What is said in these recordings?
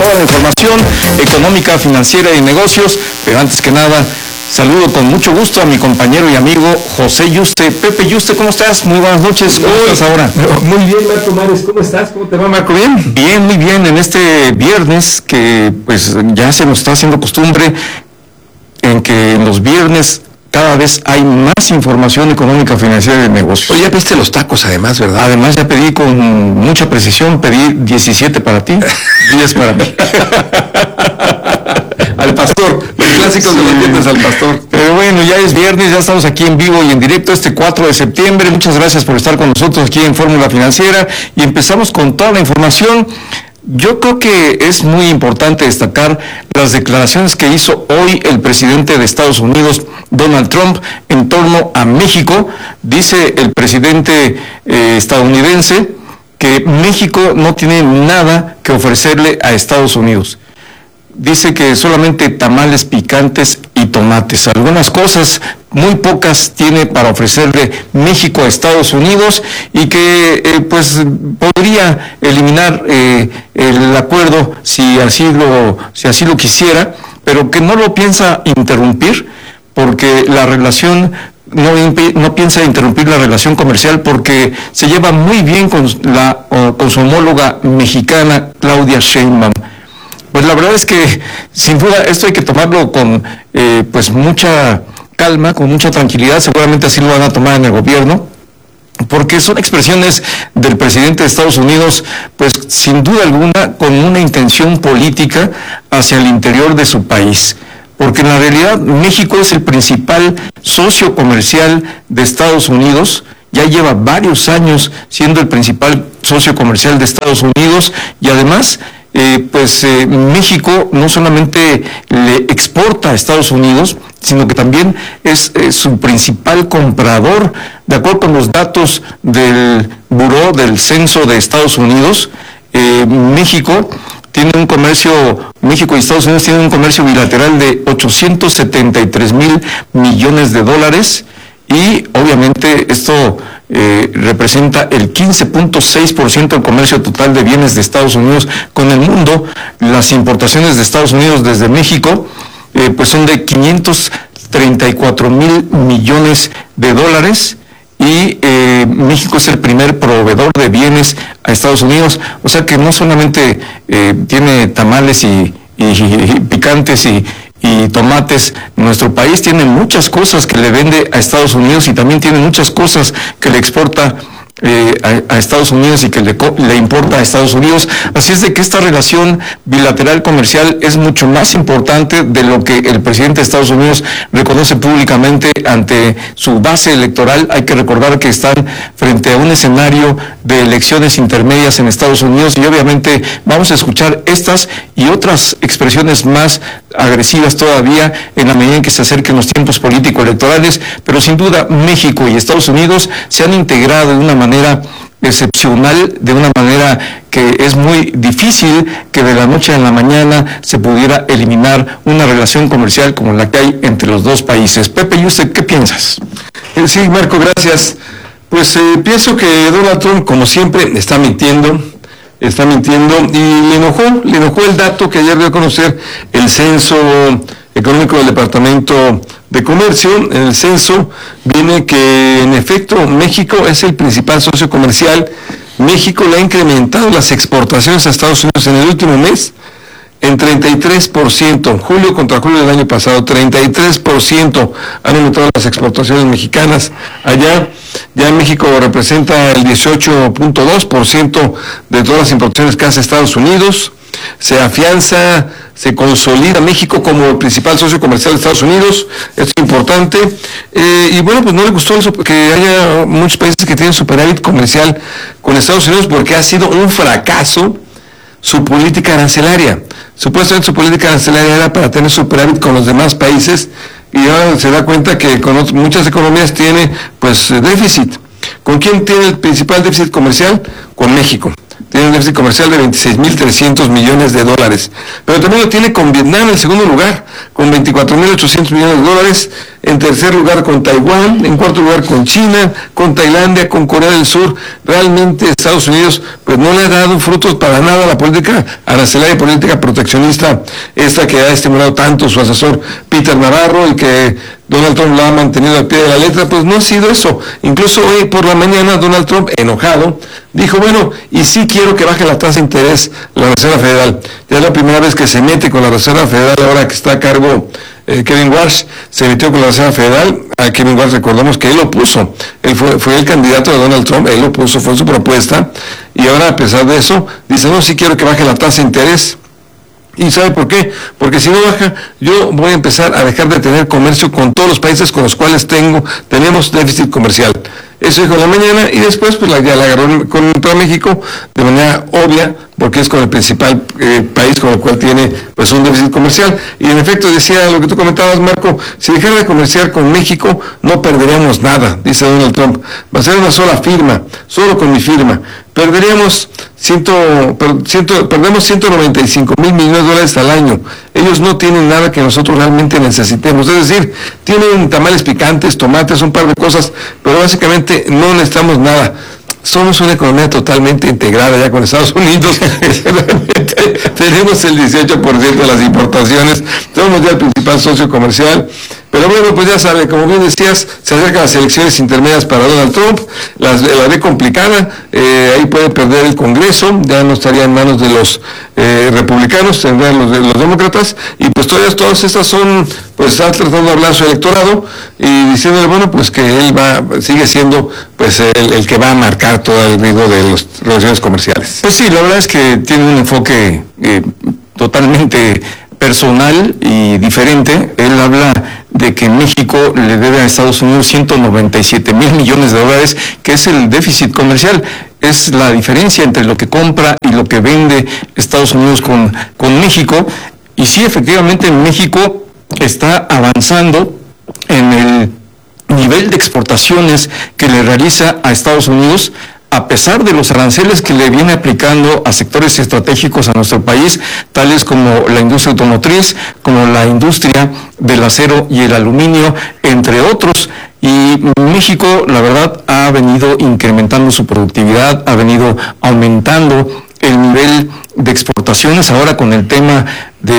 toda la información económica, financiera y negocios, pero antes que nada, saludo con mucho gusto a mi compañero y amigo José Yuste. Pepe Yuste, ¿cómo estás? Muy buenas noches, ¿cómo estás ahora? Muy bien, Marco Mares, ¿cómo estás? ¿Cómo te va, Marco? ¿Bien? Bien, muy bien, en este viernes que pues ya se nos está haciendo costumbre en que en los viernes cada vez hay más información económica, financiera y de negocios. Oye, ya pediste los tacos además, ¿verdad? Además ya pedí con mucha precisión, pedí 17 para ti, 10 para mí. Al pastor, los clásicos de los viernes al pastor. Pero bueno, ya es viernes, ya estamos aquí en vivo y en directo este 4 de septiembre. Muchas gracias por estar con nosotros aquí en Fórmula Financiera y empezamos con toda la información. Yo creo que es muy importante destacar las declaraciones que hizo hoy el presidente de Estados Unidos, Donald Trump, en torno a México. Dice el presidente estadounidense que México no tiene nada que ofrecerle a Estados Unidos. Dice que solamente tamales picantes y tomates. Algunas cosas, muy pocas, tiene para ofrecerle México a Estados Unidos y que pues podría eliminar el acuerdo si así lo quisiera, pero que no lo piensa interrumpir porque la relación no piensa interrumpir la relación comercial porque se lleva muy bien con su homóloga mexicana, Claudia Sheinbaum. Pues la verdad es que, sin duda, esto hay que tomarlo con pues mucha calma, con mucha tranquilidad. Seguramente así lo van a tomar en el gobierno, porque son expresiones del presidente de Estados Unidos, pues sin duda alguna, con una intención política hacia el interior de su país. Porque en la realidad México es el principal socio comercial de Estados Unidos. Ya lleva varios años siendo el principal socio comercial de Estados Unidos y además México no solamente le exporta a Estados Unidos, sino que también es su principal comprador. De acuerdo con los datos del Buró del Censo de Estados Unidos, México y Estados Unidos tienen un comercio bilateral de 873 mil millones de dólares y obviamente esto representa el 15.6% del comercio total de bienes de Estados Unidos con el mundo. Las importaciones de Estados Unidos desde México pues son de 534 mil millones de dólares y México es el primer proveedor de bienes a Estados Unidos, o sea que no solamente tiene tamales y picantes y tomates. Nuestro país tiene muchas cosas que le vende a Estados Unidos y también tiene muchas cosas que le exporta a Estados Unidos y que le importa a Estados Unidos. Así es de que esta relación bilateral comercial es mucho más importante de lo que el presidente de Estados Unidos reconoce públicamente ante su base electoral. Hay que recordar que están frente a un escenario de elecciones intermedias en Estados Unidos y obviamente vamos a escuchar estas y otras expresiones más agresivas todavía en la medida en que se acerquen los tiempos político-electorales, pero sin duda México y Estados Unidos se han integrado de una manera excepcional, de una manera que es muy difícil que de la noche a la mañana se pudiera eliminar una relación comercial como la que hay entre los dos países. Pepe, ¿y usted qué piensas? Sí, Marco, gracias. Pues pienso que Donald Trump, como siempre, está mintiendo y le enojó el dato que ayer dio a conocer el censo económico del Departamento de Comercio. En el censo viene que en efecto México es el principal socio comercial. México le ha incrementado las exportaciones a Estados Unidos en el último mes en 33%, julio contra julio del año pasado, 33% han aumentado las exportaciones mexicanas. Allá, ya México representa el 18.2% de todas las importaciones que hace Estados Unidos. Se afianza, se consolida México como el principal socio comercial de Estados Unidos, es importante, y bueno, pues no le gustó eso, que haya muchos países que tienen superávit comercial con Estados Unidos porque ha sido un fracaso su política arancelaria. Supuestamente su política arancelaria era para tener superávit con los demás países y ahora se da cuenta que con muchas economías tiene pues déficit. ¿Con quién tiene el principal déficit comercial? Con México. Tiene un déficit comercial de 26.300 millones de dólares. Pero también lo tiene con Vietnam en el segundo lugar, con 24.800 millones de dólares. en tercer lugar con Taiwán, en cuarto lugar con China, con Tailandia, con Corea del Sur. Realmente Estados Unidos pues no le ha dado frutos para nada a la política arancelaria, política proteccionista, esta que ha estimulado tanto su asesor Peter Navarro y que Donald Trump la ha mantenido al pie de la letra. Pues no ha sido eso. Incluso hoy por la mañana Donald Trump, enojado, dijo, bueno, y sí quiero que baje la tasa de interés la Reserva Federal. Ya es la primera vez que se mete con la Reserva Federal, ahora que está a cargo Kevin Warsh, se metió con la Reserva Federal. A Kevin Warsh recordamos que él lo puso, él fue el candidato de Donald Trump, él lo puso, fue su propuesta, y ahora a pesar de eso, dice, no, sí quiero que baje la tasa de interés. ¿Y sabe por qué? Porque si no baja, yo voy a empezar a dejar de tener comercio con todos los países con los cuales tenemos déficit comercial. Eso dijo en la mañana, y después pues ya la agarró contra México de manera obvia, porque es con el principal país con el cual tiene pues un déficit comercial. Y en efecto decía lo que tú comentabas, Marco, si dejara de comerciar con México no perderíamos nada, dice Donald Trump. Va a ser una sola firma, solo con mi firma. Perdemos 195 mil millones de dólares al año. Ellos no tienen nada que nosotros realmente necesitemos. Es decir, tienen tamales picantes, tomates, un par de cosas, pero básicamente no necesitamos nada. Somos una economía totalmente integrada ya con Estados Unidos. Tenemos el 18% de las importaciones, somos ya el principal socio comercial. Pero bueno, pues ya sabe, como bien decías, se acercan las elecciones intermedias para Donald Trump, la ve complicada, ahí puede perder el Congreso, ya no estaría en manos de los republicanos, tendrían los demócratas, y pues todas estas son, pues está tratando de hablar a su electorado y diciéndole, bueno, pues que él sigue siendo pues el que va a marcar todo el ritmo de las relaciones comerciales. Pues sí, la verdad es que tiene un enfoque totalmente personal y diferente. Él habla de que México le debe a Estados Unidos 197 mil millones de dólares, que es el déficit comercial, es la diferencia entre lo que compra y lo que vende Estados Unidos con México. Y sí, efectivamente México está avanzando en el nivel de exportaciones que le realiza a Estados Unidos, a pesar de los aranceles que le viene aplicando a sectores estratégicos a nuestro país, tales como la industria automotriz, como la industria del acero y el aluminio, entre otros. Y México, la verdad, ha venido incrementando su productividad, ha venido aumentando el nivel de exportaciones, ahora con el tema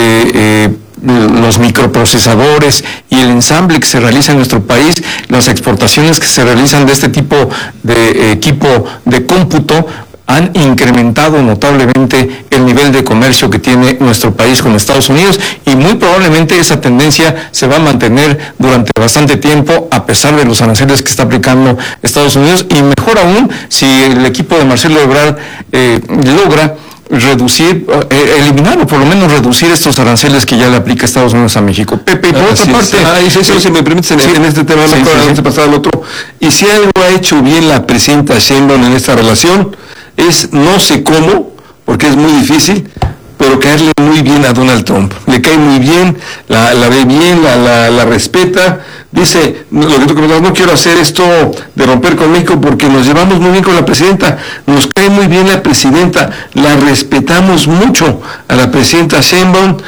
de los microprocesadores y el ensamble que se realiza en nuestro país, las exportaciones que se realizan de este tipo de equipo de cómputo han incrementado notablemente el nivel de comercio que tiene nuestro país con Estados Unidos, y muy probablemente esa tendencia se va a mantener durante bastante tiempo a pesar de los aranceles que está aplicando Estados Unidos, y mejor aún si el equipo de Marcelo Ebrard logra reducir, eliminar o por lo menos reducir estos aranceles que ya le aplica Estados Unidos a México. Pepe, y por otra parte, si me permites en este tema, antes de pasar al otro, y si algo ha hecho bien la presidenta Sheinbaum en esta relación, es, no sé cómo, porque es muy difícil, pero caerle muy bien a Donald Trump. Le cae muy bien, la ve bien, la respeta. Dice, lo que tú comentabas, no quiero hacer esto de romper con México porque nos llevamos muy bien con la presidenta, nos cae muy bien la presidenta, la respetamos mucho a la presidenta Sheinbaum,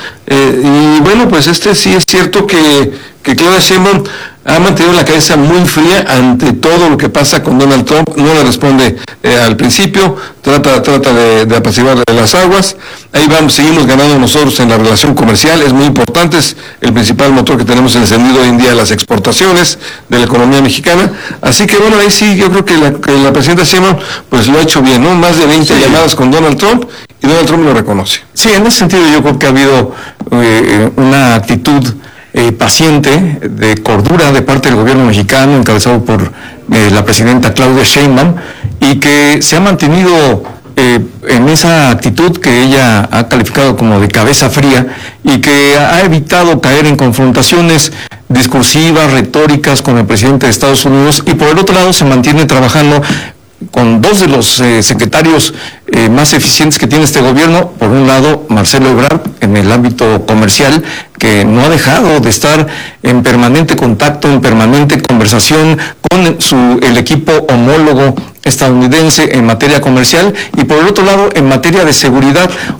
y bueno, pues sí es cierto que Claudia Sheinbaum ha mantenido la cabeza muy fría ante todo lo que pasa con Donald Trump, no le responde al principio, trata de apaciguar las aguas. Ahí seguimos ganando nosotros en la relación comercial, es muy importante, es el principal motor que tenemos encendido hoy en día, las exportaciones de la economía mexicana. Así que bueno, ahí sí, yo creo que la presidenta Sheinbaum pues lo ha hecho bien, ¿no? Más de 20 llamadas con Donald Trump, y Donald Trump lo reconoce. Sí, en ese sentido yo creo que ha habido una actitud paciente, de cordura de parte del gobierno mexicano, encabezado por la presidenta Claudia Sheinbaum, y que se ha mantenido en esa actitud que ella ha calificado como de cabeza fría, y que ha evitado caer en confrontaciones discursivas, retóricas con el presidente de Estados Unidos, y por el otro lado se mantiene trabajando con dos de los secretarios más eficientes que tiene este gobierno. Por un lado, Marcelo Ebrard, en el ámbito comercial, que no ha dejado de estar en permanente contacto, en permanente conversación con el equipo homólogo estadounidense en materia comercial, y por el otro lado, en materia de seguridad.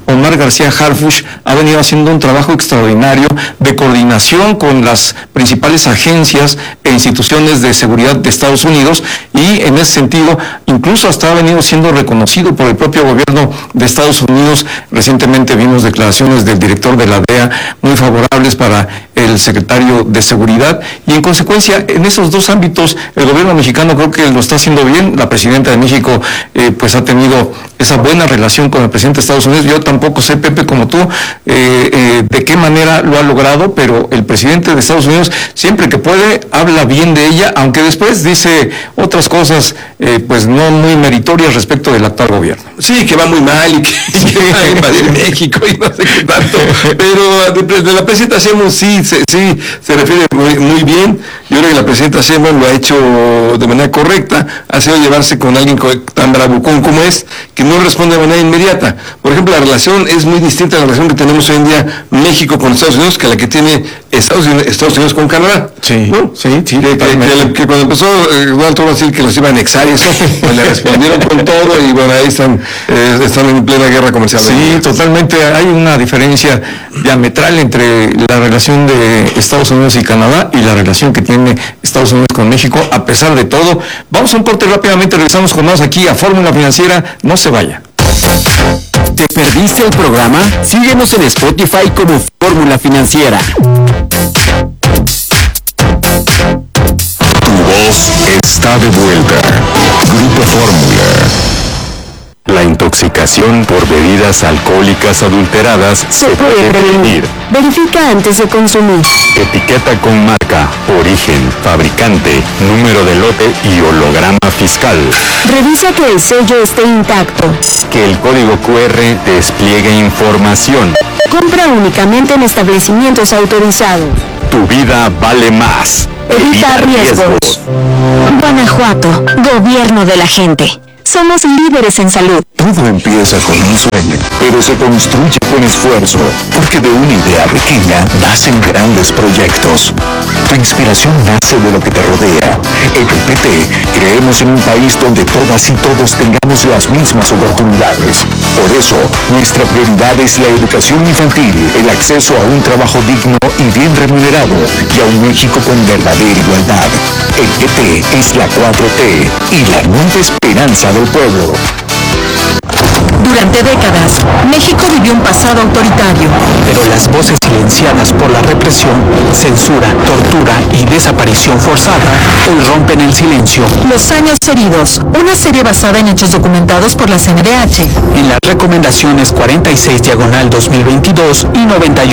Omar García Harfuch ha venido haciendo un trabajo extraordinario de coordinación con las principales agencias e instituciones de seguridad de Estados Unidos, y en ese sentido incluso hasta ha venido siendo reconocido por el propio gobierno de Estados Unidos. Recientemente vimos declaraciones del director de la DEA muy favorables para el secretario de Seguridad, y en consecuencia en esos dos ámbitos el gobierno mexicano creo que lo está haciendo bien. La presidenta de México pues ha tenido esa buena relación con el presidente de Estados Unidos. Yo tampoco sé, Pepe, como tú, de qué manera lo ha logrado, pero el presidente de Estados Unidos siempre que puede habla bien de ella, aunque después dice otras cosas pues no muy meritorias respecto del actual gobierno. Sí, que va muy mal y que va a invadir México y no sé qué tanto, pero de la presidenta Sheinbaum sí se refiere muy bien. Yo creo que la presidenta Sheinbaum lo ha hecho de manera correcta, ha sido llevarse con alguien tan bravucón como es, que no responde de manera inmediata. Por ejemplo, la relación es muy distinta a la relación que tenemos hoy en día México con Estados Unidos que la que tiene Estados Unidos con Canadá. Sí, ¿no? sí. Que cuando empezó Donald Trump a decir que los iba a anexar y eso, pues le respondieron con todo, y bueno, ahí están en plena guerra comercial. Sí, totalmente. Hay una diferencia diametral entre la relación de Estados Unidos y Canadá y la relación que tiene Estados Unidos con México, a pesar de todo. Vamos a un corte rápidamente, regresamos con más aquí a Fórmula Financiera. No se vaya. ¿Te perdiste el programa? Síguenos en Spotify como Fórmula Financiera. Tu voz está de vuelta. Grupo Fórmula. La intoxicación por bebidas alcohólicas adulteradas se puede prevenir. Verifica antes de consumir. Etiqueta con marca, origen, fabricante, número de lote y holograma fiscal. Revisa que el sello esté intacto. Que el código QR despliegue información. Compra únicamente en establecimientos autorizados. Tu vida vale más. Evita riesgos. Guanajuato, gobierno de la gente. Somos líderes en salud. Todo empieza con un sueño, pero se construye con esfuerzo, porque de una idea pequeña nacen grandes proyectos. Tu inspiración nace de lo que te rodea. En el PT creemos en un país donde todas y todos tengamos las mismas oportunidades. Por eso, nuestra prioridad es la educación infantil, el acceso a un trabajo digno y bien remunerado, y a un México con verdadera igualdad. El PT es la 4T y la nueva esperanza del pueblo. Durante décadas, México vivió un pasado autoritario. Pero las voces silenciadas por la represión, censura, tortura y desaparición forzada hoy rompen el silencio. Los años heridos, una serie basada en hechos documentados por la CNDH. En las recomendaciones 46/2022 y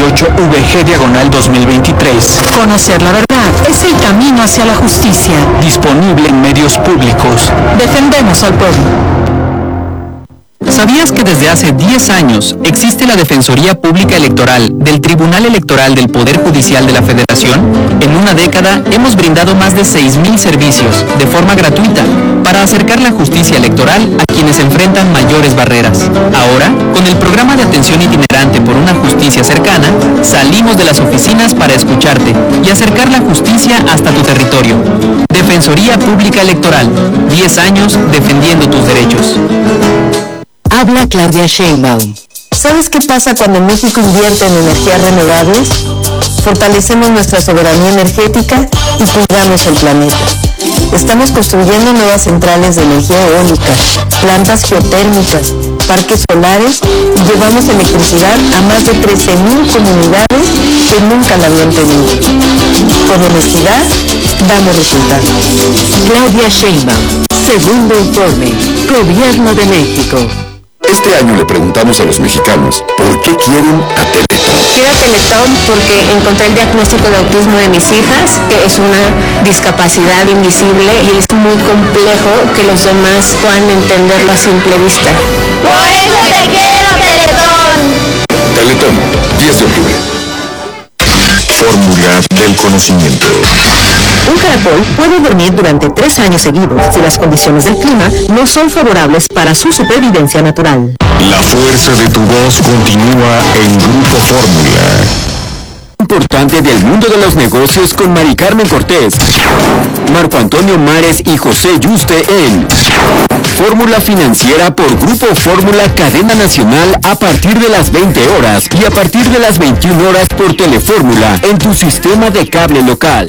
98/VG/2023. Conocer la verdad es el camino hacia la justicia. Disponible en medios públicos. Defendemos al pueblo. ¿Sabías que desde hace 10 años existe la Defensoría Pública Electoral del Tribunal Electoral del Poder Judicial de la Federación? En una década hemos brindado más de 6,000 servicios de forma gratuita para acercar la justicia electoral a quienes enfrentan mayores barreras. Ahora, con el programa de atención itinerante por una justicia cercana, salimos de las oficinas para escucharte y acercar la justicia hasta tu territorio. Defensoría Pública Electoral, 10 años defendiendo tus derechos. Habla Claudia Sheinbaum. ¿Sabes qué pasa cuando México invierte en energías renovables? Fortalecemos nuestra soberanía energética y cuidamos el planeta. Estamos construyendo nuevas centrales de energía eólica, plantas geotérmicas, parques solares y llevamos electricidad a más de 13,000 comunidades que nunca la habían tenido. Con honestidad, damos resultados. Claudia Sheinbaum. Segundo informe. Gobierno de México. Este año le preguntamos a los mexicanos, ¿por qué quieren a Teletón? Quiero Teletón porque encontré el diagnóstico de autismo de mis hijas, que es una discapacidad invisible y es muy complejo que los demás puedan entenderlo a simple vista. ¡Por eso te quiero, Teletón! Teletón, 10 de octubre. Fórmula del conocimiento. Un caracol puede dormir durante 3 años seguidos si las condiciones del clima no son favorables para su supervivencia natural. La fuerza de tu voz continúa en Grupo Fórmula. importante del mundo de los negocios con Mari Carmen Cortés, Marco Antonio Mares y José Yuste en Fórmula Financiera por Grupo Fórmula Cadena Nacional a partir de las 20 horas y a partir de las 21 horas por Telefórmula en tu sistema de cable local.